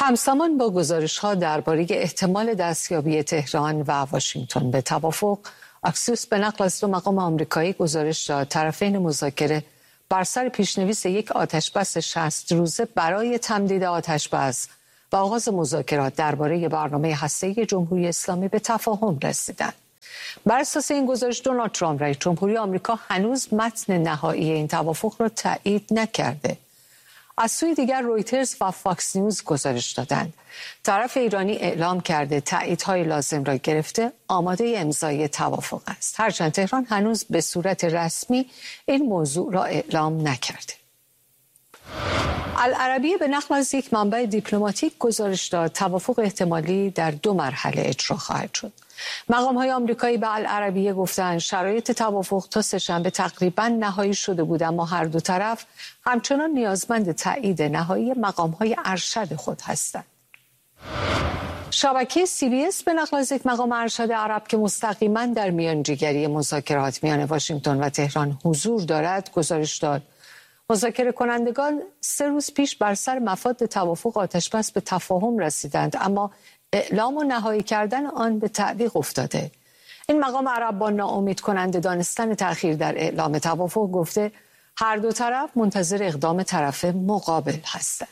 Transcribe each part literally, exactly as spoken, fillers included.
همزمان با گزارش‌ها درباره احتمال دستیابی تهران و واشنگتن به توافق، اکسیوس به نقل از دو مقام آمریکایی گزارش داد طرفین مذاکره بر سر پیشنویس یک آتشبس شصت روزه برای تمدید آتشبس و آغاز مذاکرات درباره برنامه هسته‌ای جمهوری اسلامی به تفاهم رسیدند. بر اساس این گزارش دونالد ترامپ رئیس جمهوری آمریکا هنوز متن نهایی این توافق را تایید نکرده. از سوی دیگر رویترز و فاکس نیوز گزارش دادند طرف ایرانی اعلام کرده تاییدهای لازم را گرفته آماده امضای توافق است، هرچند تهران هنوز به صورت رسمی این موضوع را اعلام نکرده. العربیه به نقل از یک منبع دیپلماتیک گزارش داد توافق احتمالی در دو مرحله اجرا خواهد شد. مقام‌های آمریکایی به العربیه گفتند شرایط توافق تا سه‌شنبه تقریباً نهایی شده بود، اما هر دو طرف همچنان نیازمند تایید نهایی مقام‌های ارشد خود هستند. شبکه سی بی اس به نقل از یک مقام ارشد عرب که مستقیما در میانجیگری مذاکرات میان واشنگتن و تهران حضور دارد گزارش داد مذاکره کنندگان سه روز پیش بر سر مفاد توافق آتشبس به تفاهم رسیدند، اما اعلام و نهایی کردن آن به تعویق افتاده. این مقام عرب با ناامید کننده دانستن تأخیر در اعلام توافق گفته هر دو طرف منتظر اقدام طرف مقابل هستند.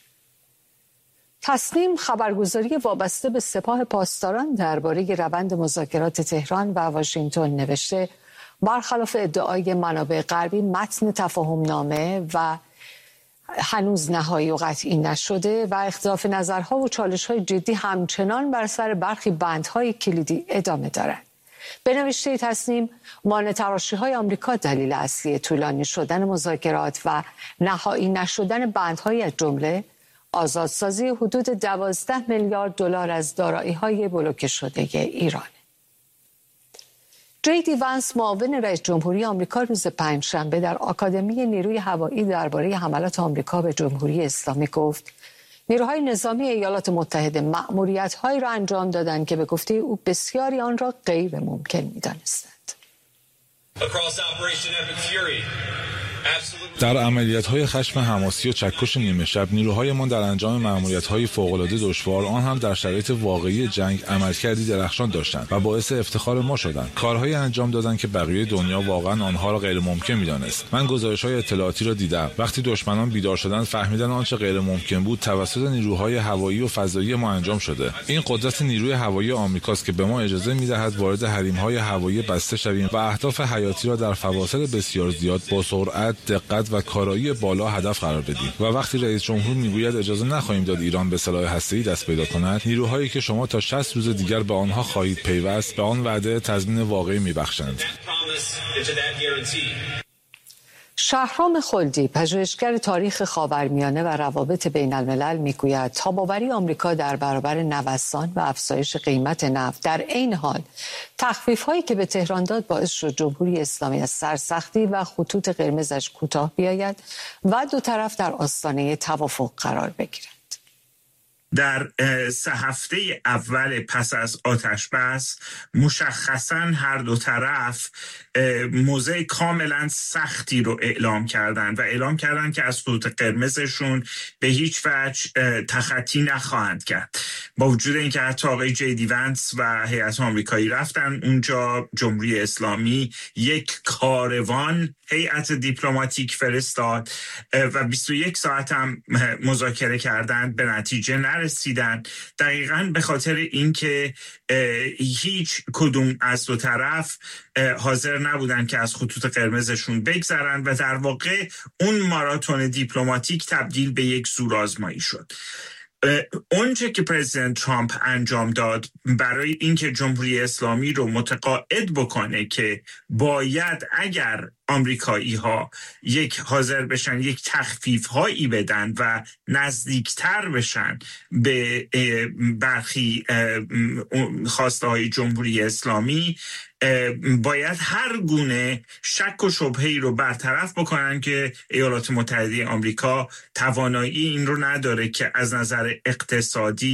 تصنیم خبرگزاری وابسته به سپاه پاسداران درباره روند مذاکرات تهران و واشنگتن نوشته برخلاف ادعای منابع غربی متن تفاهم نامه و هنوز نهایی و قطعی نشده و اختلاف نظرها و چالش‌های جدی همچنان بر سر برخی بندهای کلیدی ادامه دارد. به نوشته تصنیم مانع تراشی‌های آمریکا دلیل اصلی طولانی شدن مذاکرات و نهایی نشدن بندهای از جمله آزادسازی حدود دوازده میلیارد دلار از دارایی‌های بلوکه شده ایران. جی دی وانس معاون رئیس جمهوری آمریکا روز پنجشنبه در آکادمی نیروی هوایی درباره حملات آمریکا به جمهوری اسلامی گفت نیروهای نظامی ایالات متحده مأموریت‌هایی را انجام دادند که به گفته او بسیاری آن را غیر ممکن می‌دانستند. در عملیات‌های خشم حماسی و چکش نیمه شب نیروهایمان در انجام مأموریت‌های فوق‌العاده دشوار آن هم در شرایط واقعی جنگ عملکردی درخشان داشتند و باعث افتخار ما شدند. کارهایی انجام دادند که بقیه دنیا واقعا آنها را غیر ممکن می‌دانست. من گزارش‌های اطلاعاتی را دیدم. وقتی دشمنان بیدار شدند فهمیدن آنچه غیر ممکن بود توسط نیروهای هوایی و فضایی ما انجام شده. این قدرت نیروی هوایی آمریکاست که به ما اجازه می‌دهد وارد حریم‌های هوایی بسته شویم و اهداف حیاتی را در فواصل بسیار زیاد با سرعت، دقت و کارایی بالا هدف قرار بدیم. و وقتی رئیس جمهور میگوید اجازه نخواهیم داد ایران به سلاح هسته‌ای دست پیدا کند، نیروهایی که شما تا شصت روز دیگر به آنها خواهید پیوست به آن وعده تضمین واقعی میبخشند. شهرام خلدی پژوهشگر تاریخ خاورمیانه و روابط بین الملل میگوید تاب‌آوری آمریکا در برابر نوسان و افزایش قیمت نفت در عین حال تخفیف‌هایی که به تهران داد باعث شد جمهوری اسلامی از سرسختی و خطوط قرمزش کوتاه بیاید و دو طرف در آستانه توافق قرار بگیرند. در سه هفته اول پس از آتشبس مشخصاً هر دو طرف موضع کاملا سختی رو اعلام کردند و اعلام کردند که از خطوط قرمزشون به هیچ وجه تخطی نخواهند کرد. با وجود اینکه حتی آقای جی دی وانس و هیئت آمریکایی رفتن اونجا، جمهوری اسلامی یک کاروان هیئت دیپلماتیک فرستاد و بیست و یک ساعت هم مذاکره کردند، به نتیجه نرسیدن. دقیقاً به خاطر اینکه هیچ کدوم از دو طرف حاضر نبودن که از خطوط قرمزشون بگذرن و در واقع اون ماراتون دیپلماتیک تبدیل به یک زورآزمایی شد. اونچه که پرزیدنت ترامپ انجام داد برای اینکه جمهوری اسلامی رو متقاعد بکنه که باید اگر آمریکایی ها یک حاضر بشن یک تخفیف هایی بدن و نزدیکتر بشن به برخی خواسته های جمهوری اسلامی، باید هر گونه شک و شبهه‌ای رو برطرف بکنن که ایالات متحده آمریکا توانایی این رو نداره که از نظر اقتصادی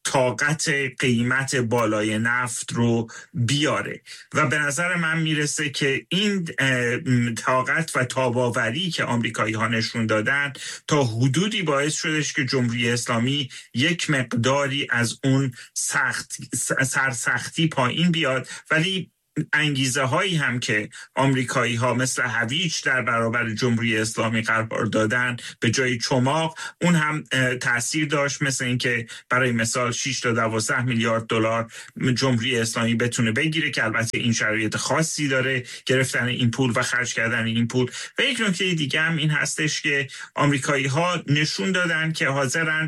طاقت قیمت بالای نفت رو بیاره و به نظر من میرسه که این طاقت و تاباوری که آمریکایی ها نشون دادن تا حدودی باعث شدش که جمهوری اسلامی یک مقداری از اون سخت سرسختی پایین بیاد، ولی انگیزه هایی هم که آمریکایی ها مثل هویج در برابر جمهوری اسلامی قرار دادن به جای چماق، اون هم تاثیر داشت، مثل اینکه برای مثال شش تا دوازده میلیارد دلار جمهوری اسلامی بتونه بگیره که البته این شرایط خاصی داره گرفتن این پول و خرج کردن این پول. و یک نکته دیگه هم این هستش که آمریکایی ها نشون دادن که حاضرن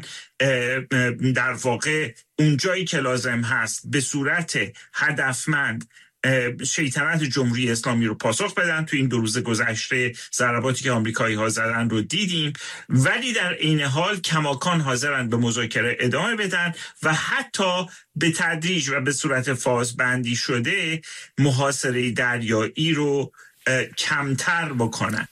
در واقع اونجایی که لازم هست به صورت هدفمند شیطنت جمهوری اسلامی رو پاسخ بدن. تو این دو روز گذشته ضرباتی که آمریکایی ها زدن رو دیدیم، ولی در عین حال کماکان حاضرن به مذاکره ادامه بدن و حتی به تدریج و به صورت فازبندی شده محاصره دریایی رو کمتر بکنن.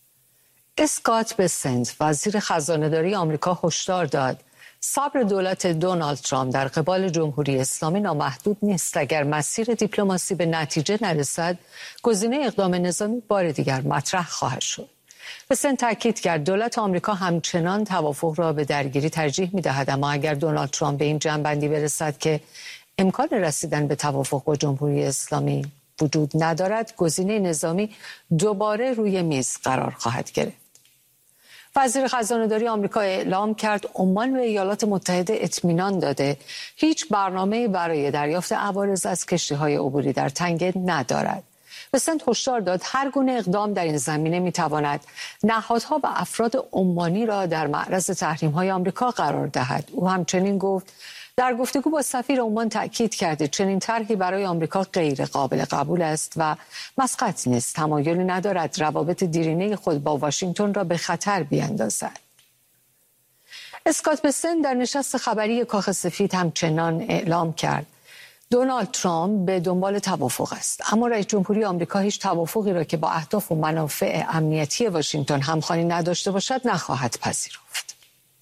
اسکات بسنت وزیر خزانه‌داری آمریکا هشدار داد صبر دولت دونالد ترامپ در قبال جمهوری اسلامی نامحدود نیست. اگر مسیر دیپلماسی به نتیجه نرسد، گزینه اقدام نظامی بار دیگر مطرح خواهد شد. بسنت تاکید کرد دولت آمریکا همچنان توافق را به درگیری ترجیح می‌دهد، اما اگر دونالد ترامپ به این جنبندی برسد که امکان رسیدن به توافق با جمهوری اسلامی وجود ندارد، گزینه نظامی دوباره روی میز قرار خواهد گرفت. وزیر خزانه‌داری آمریکا اعلام کرد عمان به ایالات متحده اطمینان داده هیچ برنامه‌ای برای دریافت عوارض از کشتی‌های عبوری در تنگه ندارد. بسنت هشدار داد هر گونه اقدام در این زمینه می‌تواند نهادها و افراد عمانی را در معرض تحریم‌های آمریکا قرار دهد. او همچنین گفت در گفتگو با سفیر عمان تأکید کرده چنین طرحی برای آمریکا غیر قابل قبول است و مسقط نیست. تمایلی ندارد روابط دیرینه خود با واشنگتن را به خطر بیاندازد. اسکات بسنت در نشست خبری کاخ سفید همچنان اعلام کرد دونالد ترامپ به دنبال توافق است، اما رئیس جمهوری آمریکا هیچ توافقی را که با اهداف و منافع امنیتی واشنگتن همخوانی نداشته باشد نخواهد پذیرفت.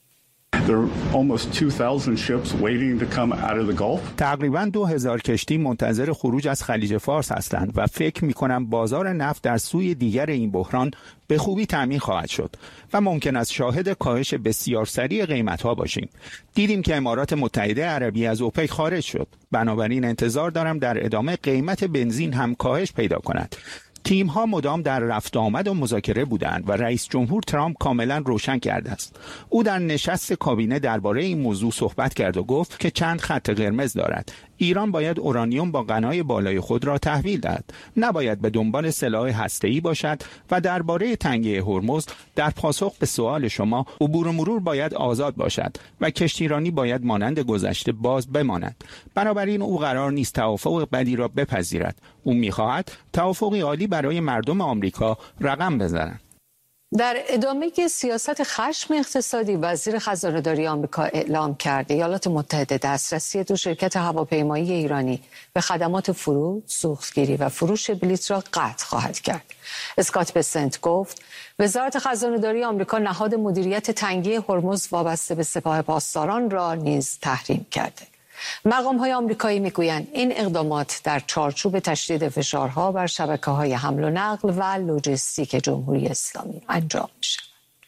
تقریباً دو هزار کشتی منتظر خروج از خلیج فارس هستند و فکر می‌کنم بازار نفت در سوی دیگر این بحران به خوبی تامین خواهد شد و ممکن است شاهد کاهش بسیار سریع قیمت‌ها باشیم. دیدیم که امارات متحده عربی از اوپک خارج شد. بنابراین انتظار دارم در ادامه قیمت بنزین هم کاهش پیدا کند. تیم ها مدام در رفت آمد و مذاکره بودند و رئیس جمهور ترامپ کاملا روشن کرده است. او در نشست کابینه درباره این موضوع صحبت کرد و گفت که چند خط قرمز دارد. ایران باید اورانیوم با غنای بالای خود را تحویل دهد، نباید به دنبال سلاح هسته‌ای باشد و درباره تنگه هرمز در پاسخ به سوال شما عبور و مرور باید آزاد باشد و کشتیرانی باید مانند گذشته باز بماند. بنابراین او قرار نیست توافق بدی را بپذیرد. او می‌خواهد توافقی عالی برای مردم آمریکا رقم بزنند. در ادامه سیاست خشم اقتصادی، وزیر خزانه‌داری آمریکا اعلام کرد ایالات متحده دسترسی دو شرکت هواپیمایی ایرانی به خدمات فرود، سوختگیری و فروش بلیط را قطع خواهد کرد. اسکات بسنت گفت وزارت خزانه‌داری آمریکا نهاد مدیریت تنگی هرمز وابسته به سپاه پاسداران را نیز تحریم کرده. مقام‌های آمریکایی میگویند این اقدامات در چارچوب تشدید فشارها بر شبکه‌های حمل و نقل و لوجستیک جمهوری اسلامی انجام می‌شود.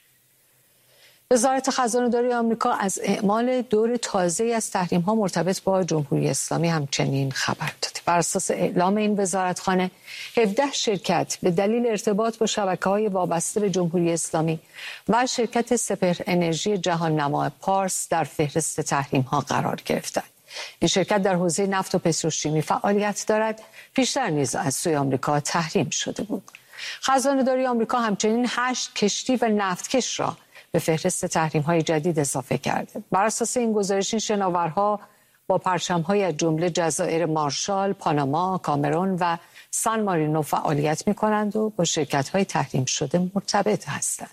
وزارت خزانه‌داری آمریکا از اعمال دور تازه‌ای از تحریم‌ها مرتبط با جمهوری اسلامی همچنین خبر داده. بر اساس اعلام این وزارتخانه، هفده شرکت به دلیل ارتباط با شبکه‌های وابسته به جمهوری اسلامی و شرکت سپهر انرژی جهان نما پارس در فهرست تحریم‌ها قرار گرفتند. این شرکت در حوزه نفت و پتروشیمی فعالیت دارد، پیشتر نیز از سوی آمریکا تحریم شده بود. خزانه‌داری آمریکا همچنین هشت کشتی و نفتکش را به فهرست تحریم‌های جدید اضافه کرده. بر اساس این گزارش این شناورها با پرچم‌های از جمله جزایر مارشال، پاناما، کامرون و سان مارینو فعالیت می‌کنند و با شرکت‌های تحریم شده مرتبط هستند.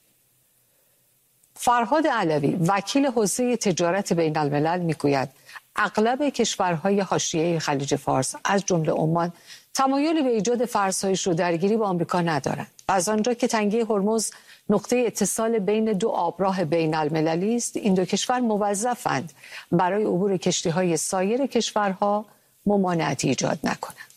فرهاد علوی وکیل حوزه تجارت بین الملل میگوید اغلب کشورهای حاشیه خلیج فارس از جمله عمان تمایلی به ایجاد فرض‌های شو درگیری با آمریکا ندارند. و از آنجا که تنگه هرمز نقطه اتصال بین دو آبراه بین المللی است، این دو کشور موظفند برای عبور کشتی‌های سایر کشورها ممانعتی ایجاد نکنند.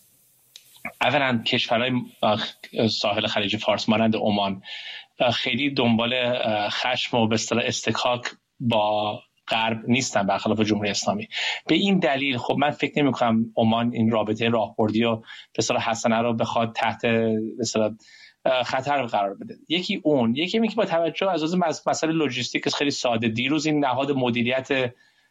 اولا کشورهای ساحل خلیج فارس مانند عمان خیلی دنبال خشم و به اصطلاح استکاک با غرب نیستن برخلاف جمهوری اسلامی. به این دلیل خب من فکر نمی‌کنم عمان این رابطه راهبردی و به اصطلاح حسنه رو بخواد تحت به اصطلاح خطر قرار بده. یکی اون، یکی اینکه با توجه از مسئله لوجستیک خیلی ساده، دیروز این نهاد مدیریت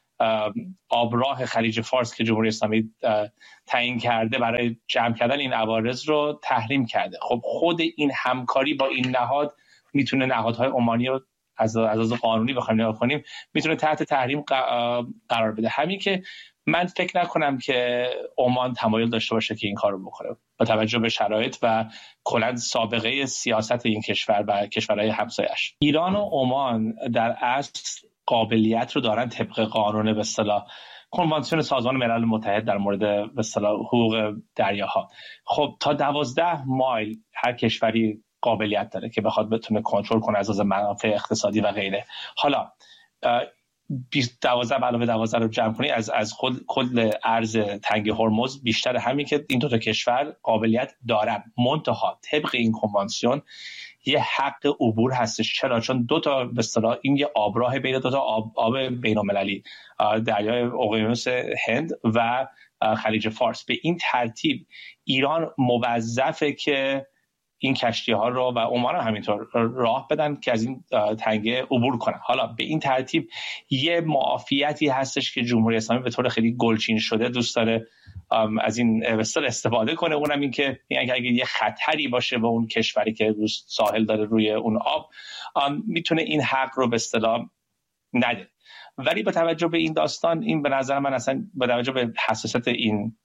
آبراه خلیج فارس که جمهوری اسلامی تعیین کرده برای جمع کردن این عوارض رو تحریم کرده. خب خود این همکاری با این نهاد میتونه نهادهای عمانی رو از از قانونی بخوایم نگاه کنیم میتونه تحت تحریم قرار بده. همین که من فکر نکنم که عمان تمایل داشته باشه که این کارو بکنه با توجه به شرایط و کلاً سابقه سیاست این کشور و کشورهای همسایه‌اش. ایران و عمان در اصل قابلیت رو دارن طبق قانون به اصطلاح کنوانسیون سازمان ملل متحد در مورد به اصطلاح حقوق دریاها، خب تا دوازده مایل هر کشوری قابلیت داره که بخواد بتونه کنترل کنه از لحاظ منافع اقتصادی و غیره. حالا دوازده علاوه دوازده رو جمع کنی از از خود کل عرض تنگه هرمز بیشتر همین که این دو تا کشور قابلیت دارن. منتها طبق این کنوانسیون یه حق عبور هستش. چرا؟ چون دو تا به اصطلاح این یه آبراه بین دو تا آب, آب بین‌المللی، دریای اقیانوس هند و خلیج فارس. به این ترتیب ایران موظفه که این کشتی ها رو و عمان همینطور راه بدن که از این تنگه عبور کنن. حالا به این ترتیب یه معافیتی هستش که جمهوری اسلامی به طور خیلی گلچین شده دوست داره از این وسیله استفاده کنه. اونم این که اگه یه خطری باشه به اون کشوری که روی ساحل داره روی اون آب میتونه این حق رو به اصطلاح نده. ولی با توجه به این داستان، این به نظر من اصلا با توجه به حساسیت این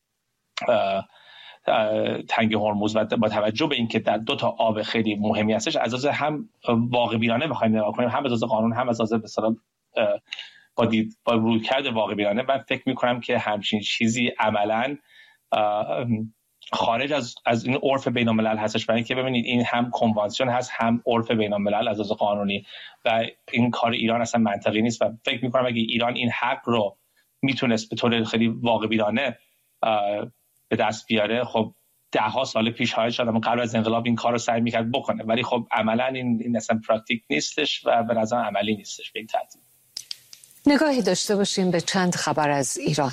تنگه هرمز و با توجه به اینکه در دو تا آب خیلی مهمی هستش، از لحاظ هم واقع بینانه بخوایم نگاه کنیم، هم از لحاظ قانون هم از لحاظ به اصطلاح با دید با رویکرد واقع بینانه، من فکر می‌کنم که همچین چیزی عملاً خارج از از این عرف بین‌الملل هستش. برای اینکه ببینید این هم کنوانسیون هست هم عرف بین‌الملل از لحاظ قانونی و این کار ایران اصلا منطقی نیست و فکر می‌کنم اگه ایران این حق رو میتونست به طور خیلی واقع بینانه به دست بیاره، خب ده ها سال پیش های شاید قبل از انقلاب این کار رو سعی میکرد بکنه، ولی خب عملا این این اصلا پرکتیک نیستش و به نظر عملی نیستش. به این ترتیب نگاهی داشته باشیم به چند خبر از ایران.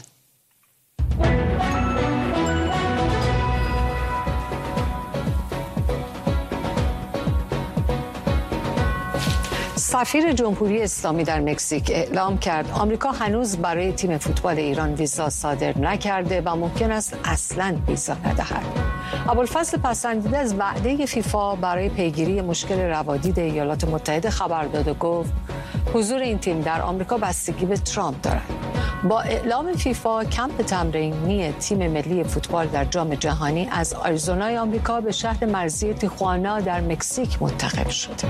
سفیر جمهوری اسلامی در مکزیک اعلام کرد آمریکا هنوز برای تیم فوتبال ایران ویزا صادر نکرده و ممکن است اصلاً ویزا ندهد. ابوالفضل پسندیده از وعده فیفا برای پیگیری مشکل روادید ایالات متحده خبر داد و گفت حضور این تیم در آمریکا بستگی به ترامپ دارد. با اعلام فیفا کمپ تمرینی تیم ملی فوتبال در جام جهانی از آریزونای آمریکا به شهر مرزی تیخوانا در مکزیک منتقل شده.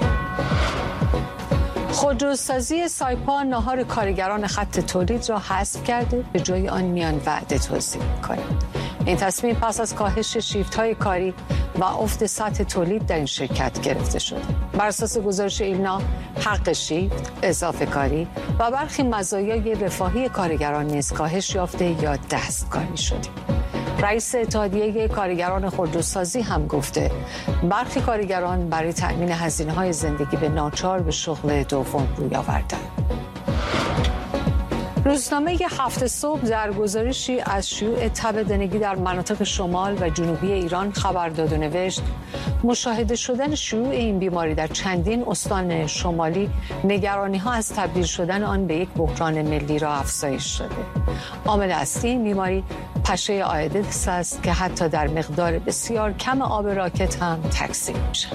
خودروسازی سایپا ناهار کارگران خط تولید را حذف کرده، به جای آن میان وعده توزیع می‌کنه. این تصمیم پس از کاهش شیفت‌های کاری و افت سطح تولید در این شرکت گرفته شده. بر اساس گزارش ایلنا، حق شیفت، اضافه کاری و برخی مزایای رفاهی کارگران نیز کاهش یافته یا دستکاری شده. رئیس اتحادیه کارگران خودروسازی هم گفته برخی کارگران برای تأمین هزینه‌های زندگی به ناچار به شغل دوم روی آوردند. روزنامه هفت صبح در گزارشی از شیوع تب دنگی در مناطق شمال و جنوبی ایران خبر داد و نوشت مشاهده شدن شیوع این بیماری در چندین استان شمالی نگرانی‌ها از تبدیل شدن آن به یک بحران ملی را افزایش داده. عامل اصلی این بیماری پشه آیدس است که حتی در مقدار بسیار کم آب راکت هم تکثیر می‌شود.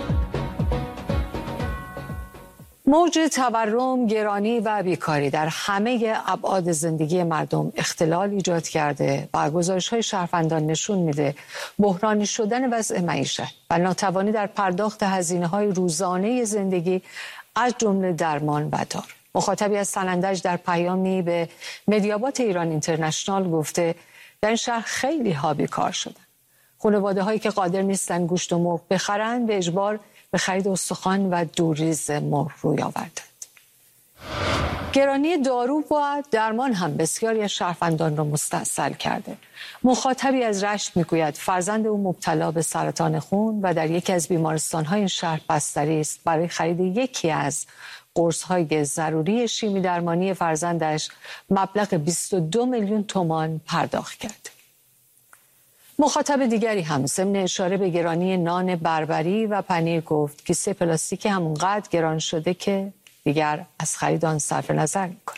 موج تورم، گرانی و بیکاری در همه ابعاد زندگی مردم اختلال ایجاد کرده و گزارش‌های شهروندان نشون میده بحرانی شدن وضع معیشت و ناتوانی در پرداخت هزینه‌های روزانه زندگی از جمله درمان و دار. مخاطبی از سنندج در پیامی به مدیابات ایران اینترنشنال گفته در این شهر خیلی ها بیکار شدن. خانواده هایی که قادر نیستن گوشت و مرغ بخرن به اجبار به خرید استخوان و دوریز مرغ روی آوردند. گرانی دارو و درمان هم بسیاری از شهروندان را مستعصل کرده. مخاطبی از رشت میگوید فرزند او مبتلا به سرطان خون و در یکی از بیمارستان‌های این شهر بستری است. برای خرید یکی از قرص‌های ضروری شیمی درمانی فرزندش مبلغ بیست و دو میلیون تومان پرداخت کرد. مخاطب دیگری هم ضمن اشاره به گرانی نان بربری و پنیر گفت کیسه پلاستیکی همونقدر گران شده که دیگر از خرید آن صرف نظر میکنه.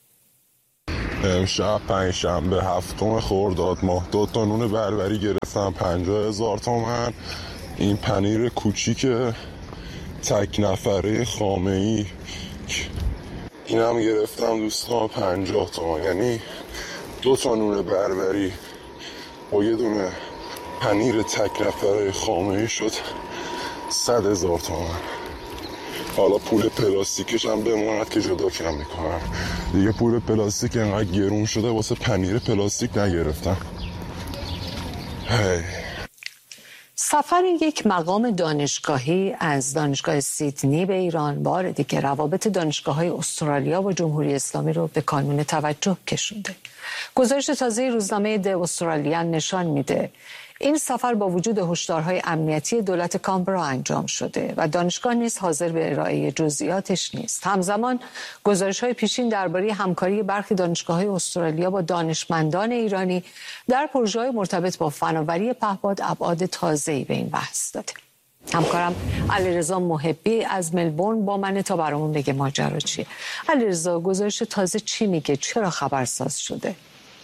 امشب پنجشنبه هفتم خرداد ماه دو تا نون بربری گرفتم پنجاه هزار تومن. این پنیر کوچیک تک نفره خامه‌ای اینم گرفتم دوستان پنجاه تومن. یعنی دو تا نون بربری با یه دونه پنیر تک نفره خامه‌ای شد صد هزار تومن. حالا پول پلاستیکش هم بماند که جدا کم میکنم دیگه. پول پلاستیک اینقدر گرون شده واسه پنیر پلاستیک نگرفتم. هی. سفر یک مقام دانشگاهی از دانشگاه سیدنی به ایران بار دیگه روابط دانشگاه‌های استرالیا و جمهوری اسلامی رو به کانون توجه کشونده. گزارش تازه روزنامه د استرالیان نشان میده این سفر با وجود هشدارهای امنیتی دولت کانبرا انجام شده و دانشگاه نیز حاضر به ارائه جزئیاتش نیست. همزمان گزارش‌های پیشین درباره همکاری برخی دانشگاه‌های استرالیا با دانشمندان ایرانی در پروژه‌های مرتبط با فناوری پهپاد ابعاد تازه‌ای به این بحث داده. همکارم علیرضا محبی از ملبورن با منه تا برامون بگه ماجرا چیه. علیرضا، گزارش تازه چی میگه؟ چرا خبرساز شده؟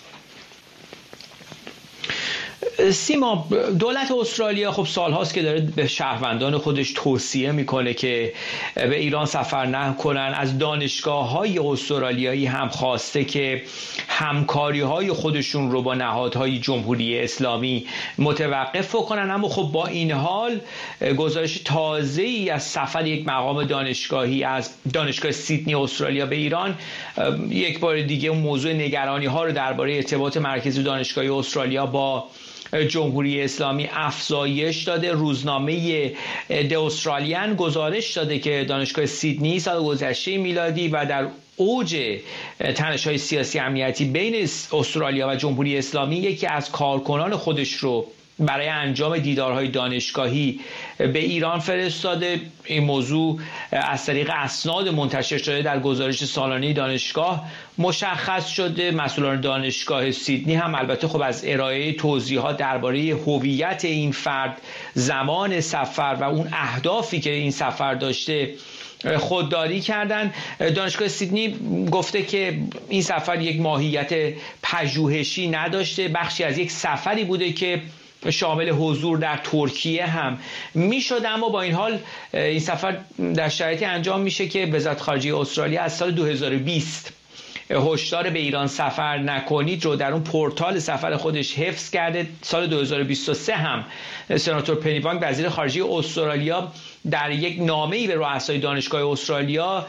سیما، دولت استرالیا خب سالهاست که داره به شهروندان خودش توصیه میکنه که به ایران سفر نکنن. از دانشگاه‌های استرالیایی هم خواسته که همکاری‌های خودشون رو با نهادهای جمهوری اسلامی متوقف کنن. اما خب با این حال گزارش تازه‌ای از سفر یک مقام دانشگاهی از دانشگاه سیدنی استرالیا به ایران یک بار دیگه اون موضوع نگرانی‌ها رو درباره ارتباط مرکزی دانشگاهی استرالیا با جمهوری اسلامی افزایش داده. روزنامه د استرالیان گزارش داده که دانشگاه سیدنی سال گذشته میلادی و در اوج تنش‌های سیاسی امنیتی بین استرالیا و جمهوری اسلامی یکی از کارکنان خودش رو برای انجام دیدارهای دانشگاهی به ایران فرستاده. این موضوع از طریق اسناد منتشر شده در گزارش سالانه دانشگاه مشخص شده. مسئولان دانشگاه سیدنی هم البته خب از ارائه توضیحات درباره هویت این فرد، زمان سفر و اون اهدافی که این سفر داشته خودداری کردن. دانشگاه سیدنی گفته که این سفر یک ماهیت پژوهشی نداشته، بخشی از یک سفری بوده که شامل حضور در ترکیه هم میشد. اما با این حال این سفر در شرایطی انجام میشه که وزارت خارجه استرالیا از سال دو هزار و بیست هشدار به ایران سفر نکنید رو در اون پورتال سفر خودش حفظ کرده. سال دو هزار و بیست و سه هم سناتور پنی وانگ وزیر خارجه استرالیا در یک نامه‌ای به رؤسای دانشگاه استرالیا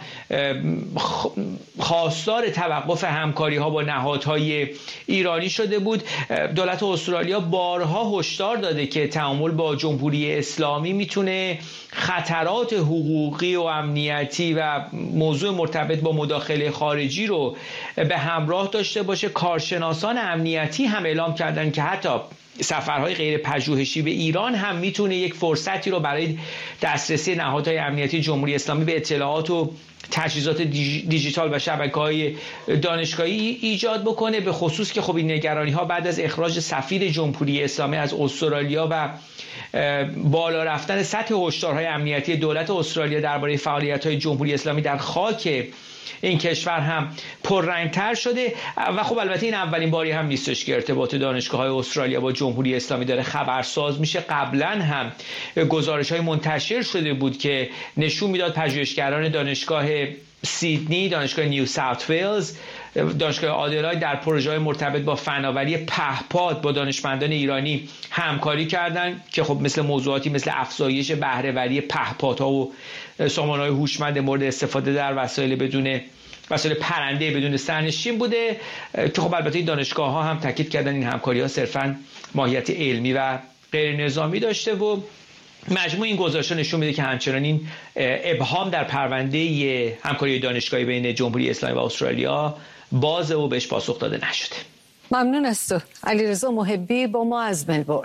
خواستار توقف همکاری‌ها با نهادهای ایرانی شده بود. دولت استرالیا بارها هشدار داده که تعامل با جمهوری اسلامی میتونه خطرات حقوقی و امنیتی و موضوع مرتبط با مداخله خارجی رو به همراه داشته باشه. کارشناسان امنیتی هم اعلام کردن که حتی سفرهای غیر پژوهشی به ایران هم میتونه یک فرصتی رو برای دسترسی نهادهای امنیتی جمهوری اسلامی به اطلاعات و تجهیزات دیجیتال و شبکه‌های دانشگاهی ایجاد بکنه. به خصوص که خب این نگرانی‌ها بعد از اخراج سفیر جمهوری اسلامی از استرالیا و بالا رفتن سطح هشدارهای امنیتی دولت استرالیا درباره فعالیت‌های جمهوری اسلامی در خاک این کشور هم پررنگ‌تر شده. و خب البته این اولین باری هم نیستش که ارتباط دانشگاه‌های استرالیا با جمهوری اسلامی داره خبرساز میشه. قبلا هم گزارش‌های منتشر شده بود که نشون میداد پژوهشگران دانشگاه سیدنی، دانشگاه نیو ساوت ویلز، دانشگاه آدلاید در پروژه‌های مرتبط با فناوری پهپاد با دانشمندان ایرانی همکاری کردند که خب مثل موضوعاتی مثل افزایش بهره‌وری پهپادها و سامانه‌های هوشمند مورد استفاده در وسایل بدون وسایل پرنده بدون سرنشین بوده که خب البته این دانشگاه‌ها هم تاکید کردن این همکاری‌ها صرفاً ماهیت علمی و غیر نظامی داشته و مجموع این گزارش‌ها نشون میده که همچنان این ابهام در پرونده همکاری دانشگاهی بین جمهوری اسلامی و استرالیا بازه و بهش پاسخ داده نشده. ممنون از تو. علیرضا محبی با ما از ملبورن.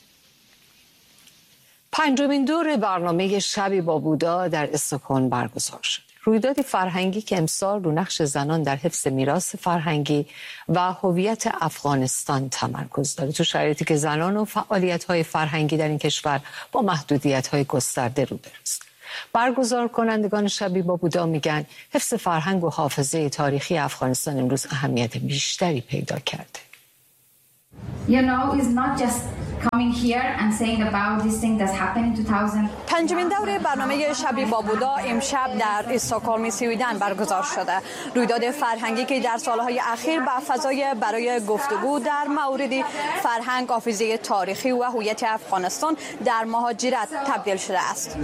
پنجمین دور برنامه شبی با بودا در استکهلم برگزار شد. رویدادی فرهنگی که امسال رو نقش زنان در حفظ میراث فرهنگی و هویت افغانستان تمرکز داره، تو شرایطی که زنان و فعالیت‌های فرهنگی در این کشور با محدودیت‌های گسترده روبروست. برگزار کنندگان شبی با بودا میگن حفظ فرهنگ و حافظه تاریخی افغانستان امروز اهمیت بیشتری پیدا کرده. You know, it's not just coming here and saying about this thing that's happened in two thousand. پنجمین دوره برنامه شبی با بودا امشب در استکهلم سوئدن برگزار شده. رویداد فرهنگی که در سالهای اخیر با فضای برای گفتگو در مورد فرهنگ، حافظه تاریخی و هویت افغانستان در مهاجرت تبدیل شده است.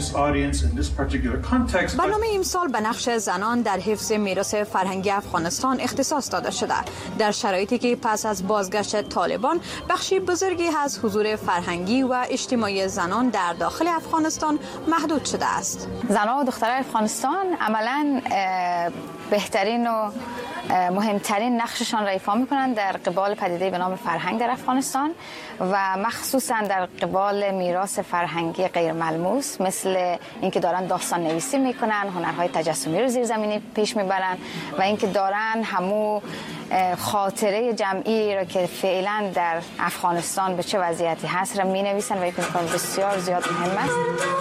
برنامه امسال به نقش زنان در حفظ میراث فرهنگی افغانستان اختصاص داده شده. در شرایطی که پس از بازگشت طالبان بخشی بزرگی از حضور فرهنگی و اجتماعی زنان در داخل افغانستان محدود شده است. زنان و دختران افغانستان عملاً بهترین و مهمترین نقششان را ایفا می‌کنند در قبال پدیده به نام فرهنگ در افغانستان و مخصوصاً در قبال میراث فرهنگی غیر ملموس، مثل اینکه دارن داستان نویسی میکنن، هنرهای تجسمی رو زیرزمینی پیش میبرن و اینکه دارن همو خاطره جمعی را که فعلا در افغانستان به چه وضعیتی هست را مینویسن و این بسیار زیاد مهم است.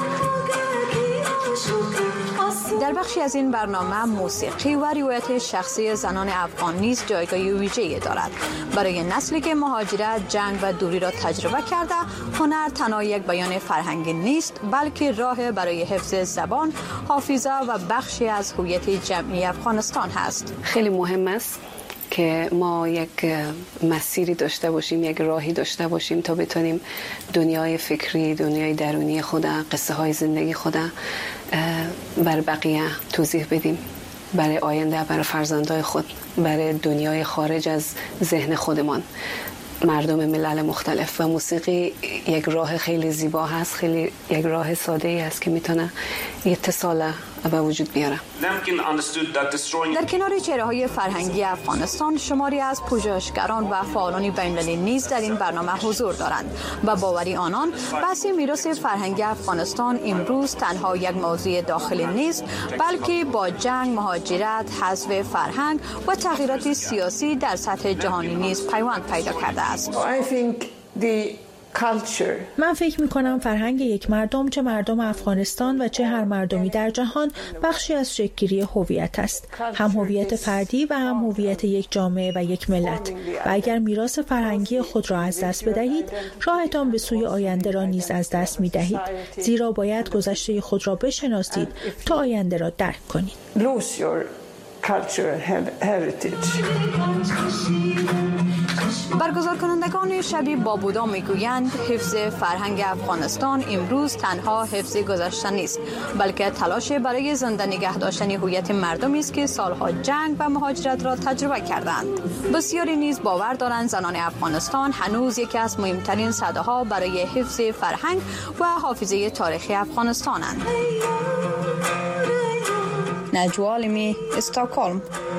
در بخشی از این برنامه موسیقی و روایت شخصی زنان افغان نیز جایگاه ویژه‌ای دارد. برای نسلی که مهاجرت، جنگ و دوری را تجربه کرده، هنر تنها یک بیان فرهنگی نیست، بلکه راه برای حفظ زبان، حافظه و بخشی از هویت جمعی افغانستان هست. خیلی مهم است که ما یک مسیری داشته باشیم، یک راهی داشته باشیم تا بتونیم دنیای فکری، دنیای درونی خود، قصه های زندگی خود بر بقیه توضیح بدیم، برای آینده، برای فرزندای خود، برای دنیای خارج از ذهن خودمان، مردم ملل مختلف. و موسیقی یک راه خیلی زیبا هست، خیلی یک راه ساده ای است که میتونه اتصال به وجود بیاره. در کنار چهره‌های فرهنگی افغانستان، شماری از پژوهشگران و فعالان بین‌المللی نیز در این برنامه حضور دارند و باوری آنان بحث میراث فرهنگی افغانستان امروز تنها یک موضوع داخلی نیست، بلکه با جنگ، مهاجرت، حذف فرهنگ و تغییرات سیاسی در سطح جهانی نیز پیوند پیدا کرده است. من فکر می کنم فرهنگ یک مردم، چه مردم افغانستان و چه هر مردمی در جهان، بخشی از شکل‌گیری هویت است، هم هویت فردی و هم هویت یک جامعه و یک ملت. و اگر میراث فرهنگی خود را از دست بدهید، راهتان به سوی آینده را نیز از دست می دهید، زیرا باید گذشته خود را بشناسید تا آینده را درک کنید. برگزار کنندگان شبی با بودا میگویند حفظ فرهنگ افغانستان امروز تنها حفظ گذشته نیست، بلکه تلاش برای زنده نگه داشتن هویت مردمی است که سالها جنگ و مهاجرت را تجربه کردند. بسیاری نیز باور دارند زنان افغانستان هنوز یکی از مهمترین صداها برای حفظ فرهنگ و حافظه تاریخی افغانستانند. نجوا عالمی، استکهلم.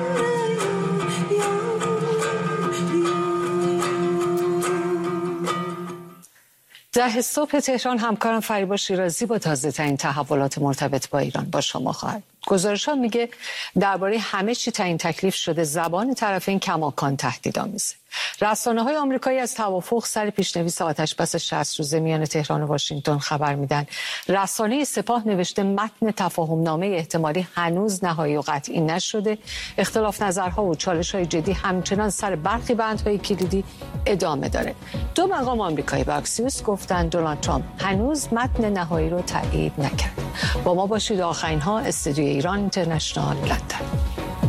ده صبح تهران همکارم فریبا شیرازی با تازه ترین تحولات مرتبط با ایران با شما خواهد. گزارش ها میگه درباره همه چی تعیین تکلیف شده، زبان طرفین کماکان تهدیدآمیزه. رسانه های آمریکایی از توافق سر پیشنویس آتشبس شصت روزه میان تهران و واشنگتن خبر میدن. رسانه سپاه نوشته متن تفاهم نامه احتمالی هنوز نهایی و قطعی نشده. اختلاف نظرها و چالش های جدی همچنان سر برخی بندهای کلیدی ادامه داره. دو مقام آمریکایی به اکسیوس گفتن دونالد ترامپ هنوز متن نهایی رو تایید نکرد. با ما باشید. آخرین ها، استودیو ایران اینترنشنال، لندن.